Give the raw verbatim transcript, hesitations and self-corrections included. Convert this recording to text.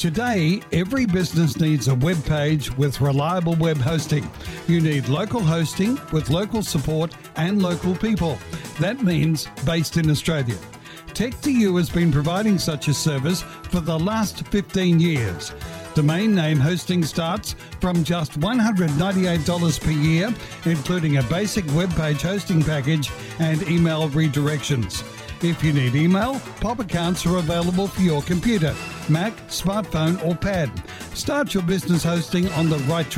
Today, every business needs a web page with reliable web hosting. You need local hosting with local support and local people. That means based in Australia. Tech two U has been providing such a service for the last fifteen years. Domain name hosting starts from just one hundred ninety-eight dollars per year, including a basic web page hosting package and email redirections. If you need email, Pop accounts are available for your computer, Mac, smartphone or pad. Start your business hosting on the right track.